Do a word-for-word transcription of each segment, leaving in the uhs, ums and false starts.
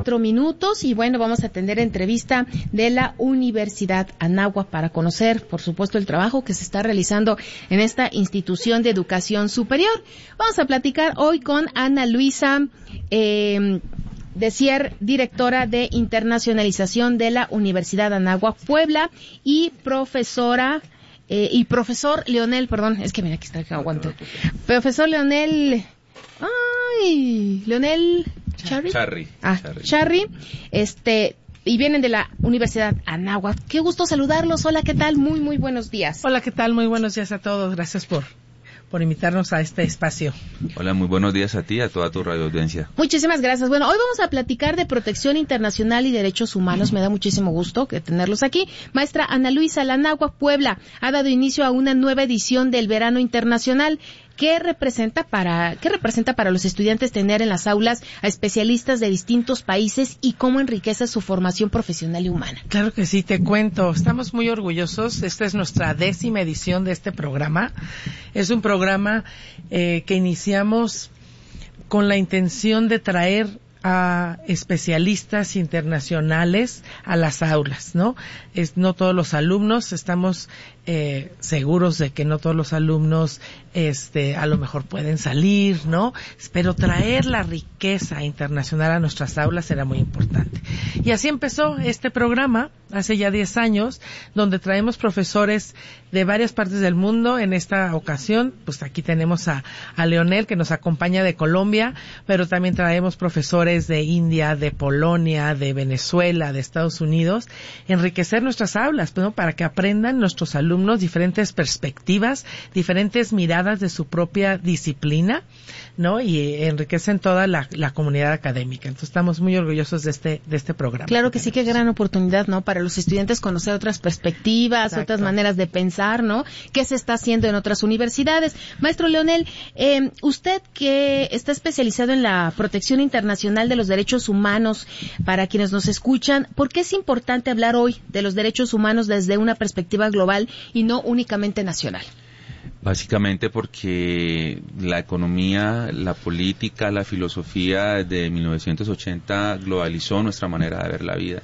cuatro minutos y bueno, vamos a tener entrevista de la Universidad Anáhuac para conocer, por supuesto, el trabajo que se está realizando en esta institución de educación superior. Vamos a platicar hoy con Ana Luisa eh, Desier, directora de internacionalización de la Universidad Anáhuac Puebla y profesora eh, y profesor Leonel, perdón, es que mira aquí está que aguanto. Profesor Leonel, ay, Leonel Charry. Charry. Ah, Charry. Charry, este, y vienen de la Universidad Anáhuac. Qué gusto saludarlos. Hola, ¿qué tal? Muy, muy buenos días. Hola, ¿qué tal? Muy buenos días a todos. Gracias por por invitarnos a este espacio. Hola, muy buenos días a ti y a toda tu radio audiencia. Muchísimas gracias. Bueno, hoy vamos a platicar de protección internacional y derechos humanos. Me da muchísimo gusto que tenerlos aquí. Maestra Ana Luisa, la Anáhuac Puebla ha dado inicio a una nueva edición del Verano Internacional. ¿Qué representa para qué representa para los estudiantes tener en las aulas a especialistas de distintos países y cómo enriquece su formación profesional y humana? Claro que sí, te cuento. Estamos muy orgullosos. Esta es nuestra décima edición de este programa. Es un programa eh, que iniciamos con la intención de traer a especialistas internacionales a las aulas, ¿no? Es, no todos los alumnos, estamos eh, seguros de que no todos los alumnos este a lo mejor pueden salir, ¿no? Pero traer la riqueza internacional a nuestras aulas era muy importante. Y así empezó este programa hace ya diez años, donde traemos profesores de varias partes del mundo. En esta ocasión, pues aquí tenemos a, a Leonel, que nos acompaña de Colombia, pero también traemos profesores de India, de Polonia, de Venezuela, de Estados Unidos, enriquecer nuestras aulas, ¿no? Para que aprendan nuestros alumnos diferentes perspectivas, diferentes miradas de su propia disciplina, ¿no? Y enriquecen toda la, la comunidad académica. Entonces estamos muy orgullosos de este de este programa. Claro que sí, qué gran oportunidad, ¿no? Para los estudiantes conocer otras perspectivas, Exacto. otras maneras de pensar, ¿no? ¿Qué se está haciendo en otras universidades? Maestro Leonel, eh, usted que está especializado en la protección internacional de los derechos humanos, para quienes nos escuchan, ¿por qué es importante hablar hoy de los derechos humanos desde una perspectiva global y no únicamente nacional? Básicamente porque la economía, la política, la filosofía de mil novecientos ochenta globalizó nuestra manera de ver la vida.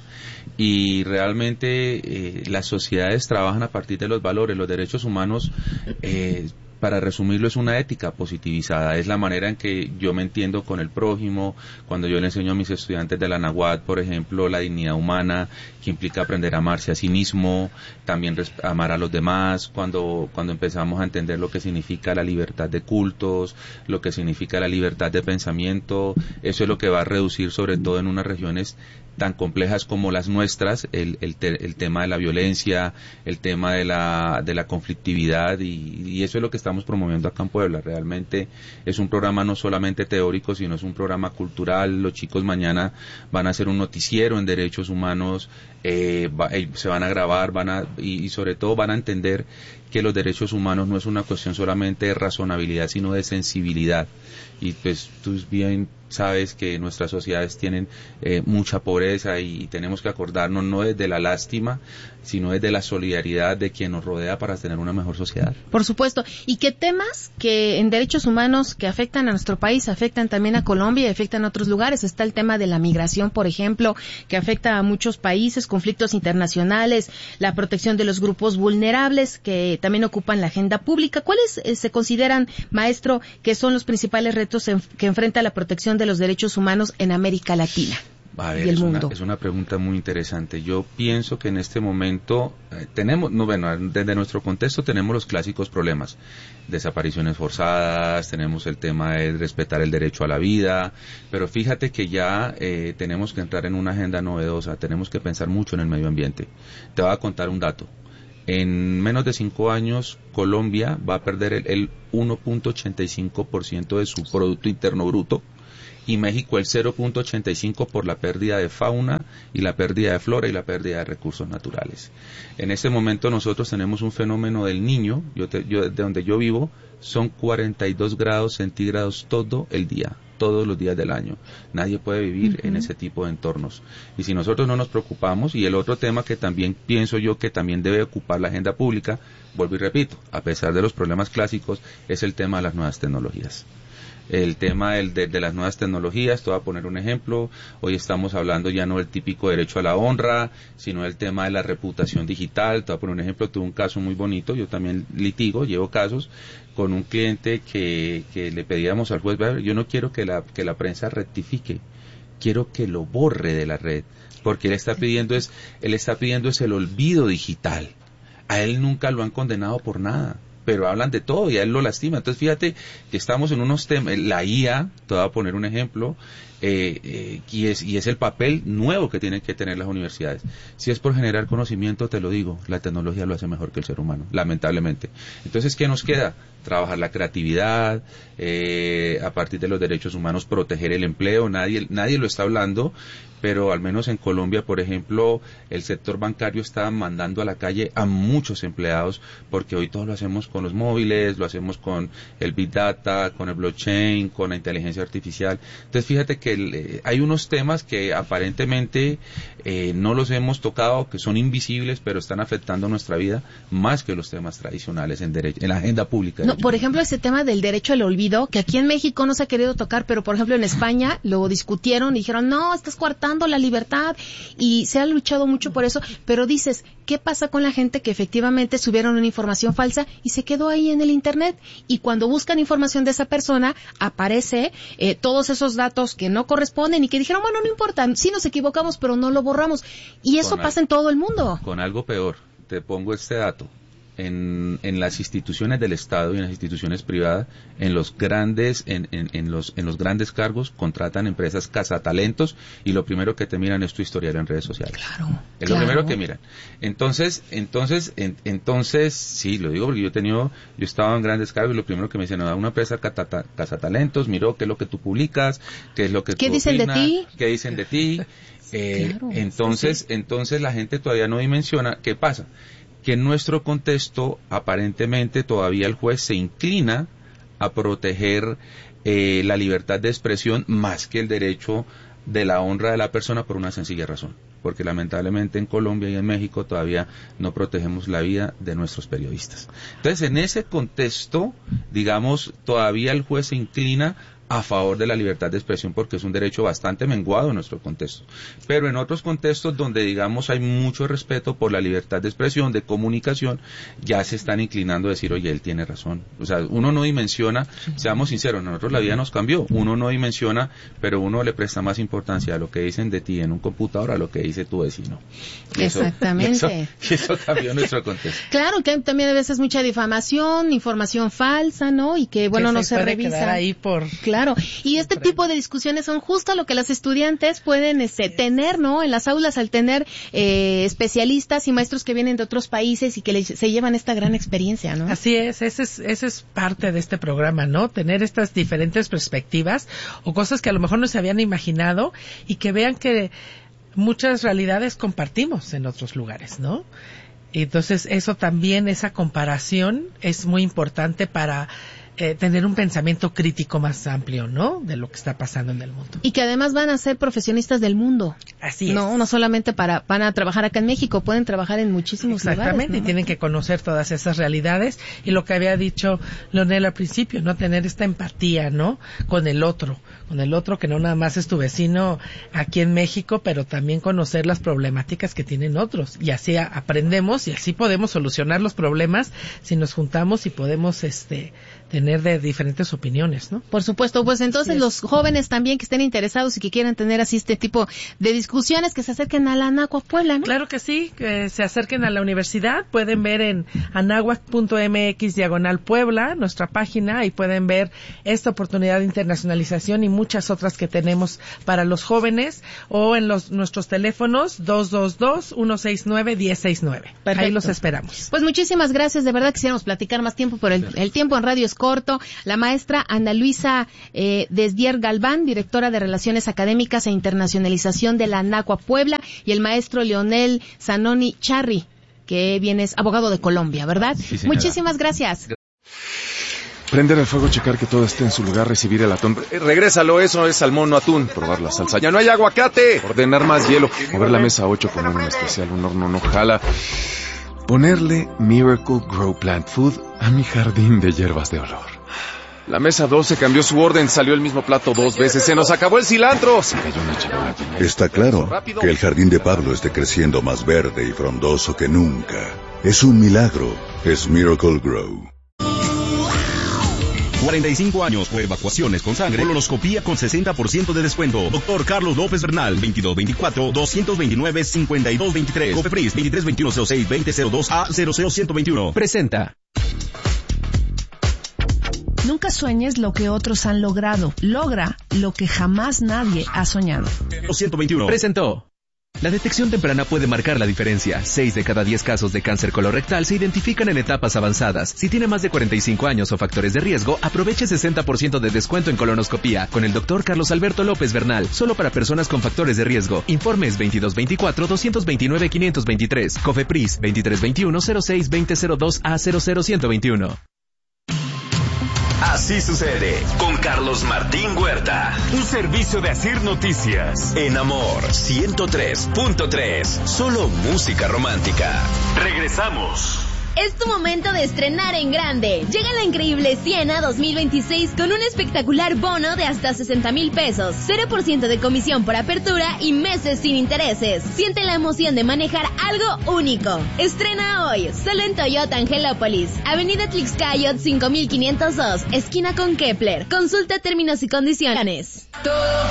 Y realmente eh, las sociedades trabajan a partir de los valores. Los derechos humanos, eh, para resumirlo, es una ética positivizada. Es la manera en que yo me entiendo con el prójimo. Cuando yo le enseño a mis estudiantes de la Anáhuac, por ejemplo, la dignidad humana, que implica aprender a amarse a sí mismo, también amar a los demás. Cuando, cuando empezamos a entender lo que significa la libertad de cultos, lo que significa la libertad de pensamiento, eso es lo que va a reducir, sobre todo en unas regiones tan complejas como las nuestras, el, el, te, el tema de la violencia, el tema de la, de la conflictividad, y, y eso es lo que estamos promoviendo acá en Puebla. Realmente es un programa no solamente teórico, sino es un programa cultural. Los chicos mañana van a hacer un noticiero en derechos humanos, eh, va, eh, se van a grabar, van a, y, y sobre todo van a entender que los derechos humanos no es una cuestión solamente de razonabilidad, sino de sensibilidad. Y pues tú bien sabes que nuestras sociedades tienen eh, mucha pobreza, y tenemos que acordarnos no desde la lástima, sino desde la solidaridad de quien nos rodea para tener una mejor sociedad. Por supuesto. ¿Y qué temas que en derechos humanos que afectan a nuestro país afectan también a Colombia y afectan a otros lugares? Está el tema de la migración, por ejemplo, que afecta a muchos países, conflictos internacionales, la protección de los grupos vulnerables que también ocupan la agenda pública. ¿Cuáles eh, se consideran, maestro, que son los principales retos en, que enfrenta la protección de los derechos humanos en América Latina? A ver, es una, es una pregunta muy interesante. Yo pienso que en este momento eh, tenemos, no, bueno, desde nuestro contexto tenemos los clásicos problemas: desapariciones forzadas, tenemos el tema de respetar el derecho a la vida, pero fíjate que ya eh, tenemos que entrar en una agenda novedosa, tenemos que pensar mucho en el medio ambiente. Te voy a contar un dato. En menos de cinco años, Colombia va a perder el, el uno punto ochenta y cinco por ciento de su Producto Interno Bruto, y México el cero punto ochenta y cinco por ciento por la pérdida de fauna y la pérdida de flora y la pérdida de recursos naturales. En este momento nosotros tenemos un fenómeno del Niño. Yo, te, yo de donde yo vivo son cuarenta y dos grados centígrados todo el día, todos los días del año. Nadie puede vivir uh-huh. en ese tipo de entornos. Y si nosotros no nos preocupamos, y el otro tema que también pienso yo que también debe ocupar la agenda pública, vuelvo y repito, a pesar de los problemas clásicos, es el tema de las nuevas tecnologías. el tema del, de, de las nuevas tecnologías. Te voy a poner un ejemplo. Hoy estamos hablando ya no del típico derecho a la honra, sino del tema de la reputación digital. Te voy a poner un ejemplo. Tuve un caso muy bonito. Yo también litigo, llevo casos con un cliente que, que le pedíamos al juez, yo no quiero que la, que la prensa rectifique, quiero que lo borre de la red, porque él está pidiendo es, él está pidiendo es el olvido digital. A él nunca lo han condenado por nada, pero hablan de todo y a él lo lastima. Entonces fíjate que estamos en unos temas, la I A, te voy a poner un ejemplo, eh, eh, y, es, y es el papel nuevo que tienen que tener las universidades. Si es por generar conocimiento, te lo digo, la tecnología lo hace mejor que el ser humano, lamentablemente. Entonces, ¿qué nos queda? Trabajar la creatividad, eh, a partir de los derechos humanos, proteger el empleo. Nadie, nadie lo está hablando, pero al menos en Colombia, por ejemplo, el sector bancario está mandando a la calle a muchos empleados, porque hoy todo lo hacemos con los móviles, lo hacemos con el Big Data, con el blockchain, con la inteligencia artificial. Entonces, fíjate que el, eh, hay unos temas que aparentemente eh, no los hemos tocado, que son invisibles, pero están afectando nuestra vida más que los temas tradicionales en, derecho, en la agenda pública. No, por ejemplo, ese tema del derecho al olvido, que aquí en México no se ha querido tocar, pero por ejemplo en España lo discutieron y dijeron, no, estás coartando la libertad, y se ha luchado mucho por eso, pero dices, ¿qué pasa con la gente que efectivamente subieron una información falsa y se quedó ahí en el internet? Y cuando buscan información de esa persona, aparece eh, todos esos datos que no corresponden y que dijeron, bueno, no importa, sí nos equivocamos, pero no lo borramos. Y eso pasa en todo el mundo. Con algo peor, te pongo este dato. En, en las instituciones del Estado y en las instituciones privadas, en los grandes, en, en, en los, en los grandes cargos, contratan empresas cazatalentos y lo primero que te miran es tu historial en redes sociales. Claro. Es claro. lo primero que miran. Entonces, entonces, en, entonces, sí, lo digo porque yo he tenido, yo estaba en grandes cargos y lo primero que me dicen, no, una empresa cazatalentos, miró qué es lo que tú publicas, qué es lo que ¿Qué tú dicen opinas, de ti? qué dicen de ti. Eh, claro. entonces, sí, sí. entonces la gente todavía no dimensiona qué pasa. Que en nuestro contexto, aparentemente, todavía el juez se inclina a proteger eh, la libertad de expresión más que el derecho de la honra de la persona, por una sencilla razón. Porque lamentablemente en Colombia y en México todavía no protegemos la vida de nuestros periodistas. Entonces, en ese contexto, digamos, todavía el juez se inclina a favor de la libertad de expresión porque es un derecho bastante menguado en nuestro contexto. Pero en otros contextos donde, digamos, hay mucho respeto por la libertad de expresión, de comunicación, ya se están inclinando a decir, oye, él tiene razón. O sea, uno no dimensiona, seamos sinceros, nosotros la vida nos cambió, uno no dimensiona, pero uno le presta más importancia a lo que dicen de ti en un computador a lo que dice tu vecino. Y Exactamente. Eso, y eso, eso cambió nuestro contexto. Claro, que hay también a veces mucha difamación, información falsa, ¿no? Y que, bueno, que no se, se puede revisa. Quedar ahí por... Claro. Y este tipo de discusiones son justo lo que los estudiantes pueden este, tener, ¿no? En las aulas, al tener eh, especialistas y maestros que vienen de otros países y que les, se llevan esta gran experiencia, ¿no? Así es, ese es, ese es parte de este programa, ¿no? Tener estas diferentes perspectivas o cosas que a lo mejor no se habían imaginado y que vean que muchas realidades compartimos en otros lugares, ¿no? Entonces, eso también, esa comparación es muy importante para Eh, tener un pensamiento crítico más amplio, ¿no? De lo que está pasando en el mundo. Y que además van a ser profesionistas del mundo. Así es. No, no solamente para, van a trabajar acá en México, pueden trabajar en muchísimos Exactamente, lugares, ¿no? Y tienen que conocer todas esas realidades y lo que había dicho Leonel al principio, ¿no? Tener esta empatía, ¿no? Con el otro, con el otro que no nada más es tu vecino aquí en México, pero también conocer las problemáticas que tienen otros. Y así aprendemos y así podemos solucionar los problemas si nos juntamos y podemos, este, tener de diferentes opiniones, ¿no? Por supuesto, pues entonces los jóvenes también que estén interesados y que quieran tener así este tipo de discusiones, que se acerquen a la Anáhuac Puebla, ¿no? Claro que sí, que se acerquen a la universidad, pueden ver en anáhuac punto m x diagonal Puebla, nuestra página, y pueden ver esta oportunidad de internacionalización y muchas otras que tenemos para los jóvenes, o en los nuestros teléfonos dos dos dos, uno seis nueve, uno cero seis nueve. Ahí los esperamos. Pues muchísimas gracias, de verdad quisiéramos platicar más tiempo, pero el, el tiempo en radio es corto. La maestra Ana Luisa eh, Desdier Galván, directora de Relaciones Académicas e Internacionalización de la Anáhuac Puebla, y el maestro Leonel Zanoni Charri, que viene es abogado de Colombia, ¿verdad? Sí, muchísimas gracias. Prender el fuego, checar que todo esté en su lugar, recibir el atún. Eh, regrésalo, eso es salmón, no atún. Probar la salsa. ¡Ya no hay aguacate! Ordenar más hielo. Mover la mesa ocho, poner un especial, un horno no jala. Ponerle Miracle Grow Plant Food a mi jardín de hierbas de olor. La mesa doce cambió su orden, salió el mismo plato dos veces, se nos acabó el cilantro. Se cayó una charola llena de- Está claro que el jardín de Pablo esté creciendo más verde y frondoso que nunca. Es un milagro. Es Miracle Grow. cuarenta y cinco años o evacuaciones con sangre. Colonoscopía con sesenta por ciento de descuento. Doctor Carlos López Bernal, veintidós veinticuatro, doscientos veintinueve, cincuenta y dos veintitrés. Cofepris, veintitrés veintiuno cero seis veinte cero dos a cero cero ciento veintiuno. Presenta. Nunca sueñes lo que otros han logrado. Logra lo que jamás nadie ha soñado. ciento veintiuno. Presentó. La detección temprana puede marcar la diferencia. seis de cada diez casos de cáncer colorectal se identifican en etapas avanzadas. Si tiene más de cuarenta y cinco años o factores de riesgo, aproveche sesenta por ciento de descuento en colonoscopía con el doctor Carlos Alberto López Bernal, solo para personas con factores de riesgo. Informes veintidós veinticuatro, doscientos veintinueve, quinientos veintitrés. Cofepris veintitrés veintiuno, cero seis veinte cero dos a cero cero ciento veintiuno. Así sucede con Carlos Martín Huerta. Un servicio de Asir Noticias. En Amor ciento tres punto tres. Solo música romántica. Regresamos. Es tu momento de estrenar en grande. Llega la increíble Siena dos mil veintiséis con un espectacular bono de hasta sesenta mil pesos, cero por ciento de comisión por apertura y meses sin intereses. Siente la emoción de manejar algo único. Estrena hoy, solo en Toyota Angelópolis, Avenida Tlaxcayot cinco mil quinientos dos, esquina con Kepler. Consulta términos y condiciones. Todo